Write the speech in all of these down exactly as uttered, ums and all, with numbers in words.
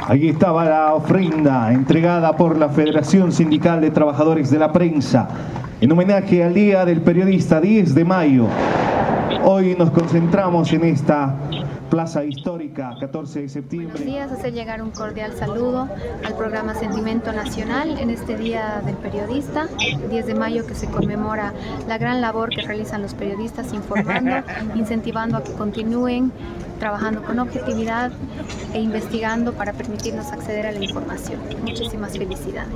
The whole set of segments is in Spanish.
Ahí estaba la ofrenda entregada por la Federación Sindical de Trabajadores de la Prensa en homenaje al Día del Periodista, diez de mayo. Hoy nos concentramos en esta plaza histórica, catorce de septiembre. Buenos días, hacer llegar un cordial saludo al programa Sentimiento Nacional en este Día del Periodista, diez de mayo, que se conmemora la gran labor que realizan los periodistas informando, incentivando a que continúen trabajando con objetividad e investigando para permitirnos acceder a la información. Muchísimas felicidades.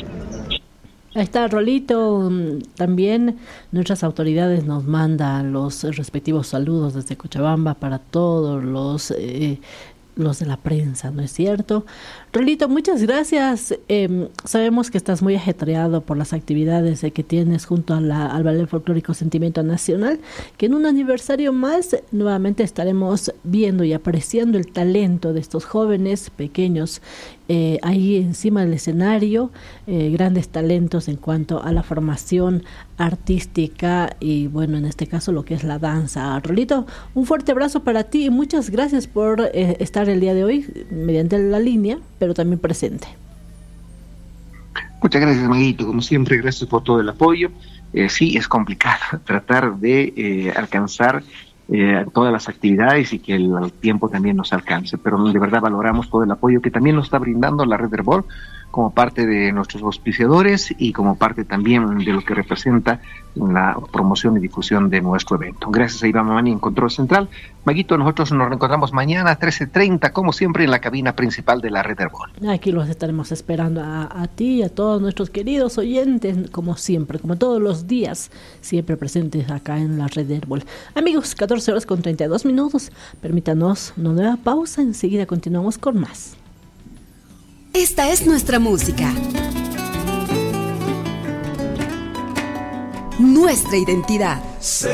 Ahí está Rolito. También nuestras autoridades nos mandan los respectivos saludos desde Cochabamba para todos los eh, los de la prensa, ¿no es cierto? Rolito, muchas gracias. Eh, sabemos que estás muy ajetreado por las actividades eh, que tienes junto a la, al Ballet Folclórico Sentimiento Nacional, que en un aniversario más nuevamente estaremos viendo y apreciando el talento de estos jóvenes pequeños eh, ahí encima del escenario, eh, grandes talentos en cuanto a la formación artística y, bueno, en este caso lo que es la danza. Rolito, un fuerte abrazo para ti y muchas gracias por eh, estar el día de hoy mediante la línea, pero también presente. Muchas gracias, Maguito, como siempre, gracias por todo el apoyo. Eh, sí, es complicado tratar de eh, alcanzar eh, todas las actividades y que el, el tiempo también nos alcance, pero de verdad valoramos todo el apoyo que también nos está brindando la Red Herbol como parte de nuestros auspiciadores y como parte también de lo que representa la promoción y difusión de nuestro evento. Gracias a Iván Mamani en Control Central. Maguito, nosotros nos reencontramos mañana a trece treinta, como siempre, en la cabina principal de la Red Herbol. Aquí los estaremos esperando a, a ti y a todos nuestros queridos oyentes, como siempre, como todos los días, siempre presentes acá en la Red Herbol. Amigos, catorce horas con treinta y dos minutos. Permítanos una nueva pausa, enseguida continuamos con más. Esta es nuestra música, nuestra identidad.